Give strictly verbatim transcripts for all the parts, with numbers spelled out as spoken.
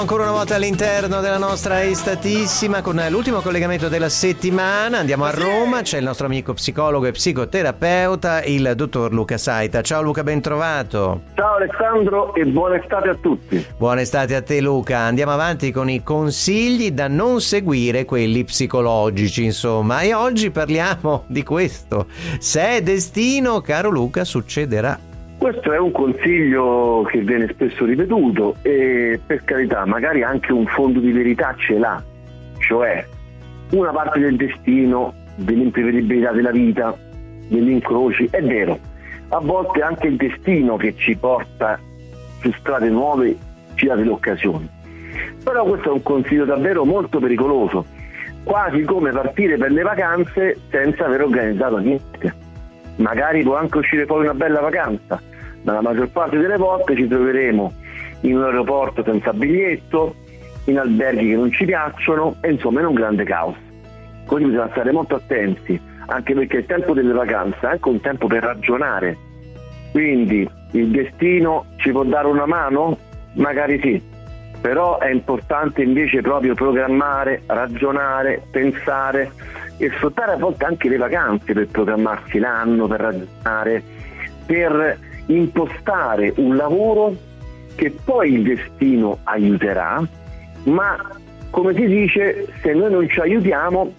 Ancora una volta all'interno della nostra estatissima con l'ultimo collegamento della settimana. Andiamo a Roma, c'è il nostro amico psicologo e psicoterapeuta, il dottor Luca Saita. Ciao Luca, ben trovato. Ciao Alessandro e buona estate a tutti. Buona estate a te Luca. Andiamo avanti con i consigli da non seguire, quelli psicologici insomma, e oggi parliamo di questo. Se è destino, caro Luca, succederà. Questo è un consiglio che viene spesso ripetuto e per carità magari anche un fondo di verità ce l'ha, cioè una parte del destino, dell'imprevedibilità della vita, degli incroci, è vero, a volte anche il destino che ci porta su strade nuove ci dà delle occasioni, però questo è un consiglio davvero molto pericoloso, quasi come partire per le vacanze senza aver organizzato niente. Magari può anche uscire poi una bella vacanza, ma la maggior parte delle volte ci troveremo in un aeroporto senza biglietto, in alberghi che non ci piacciono e insomma in un grande caos. Quindi bisogna stare molto attenti, anche perché il tempo delle vacanze è anche un tempo per ragionare. Quindi il destino ci può dare una mano? Magari sì, però è importante invece proprio programmare, ragionare, pensare e sfruttare a volte anche le vacanze per programmarsi l'anno, per ragionare, per impostare un lavoro che poi il destino aiuterà, ma come si dice, se noi non ci aiutiamo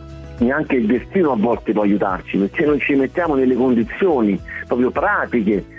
neanche il destino a volte può aiutarci, perché non ci mettiamo nelle condizioni proprio pratiche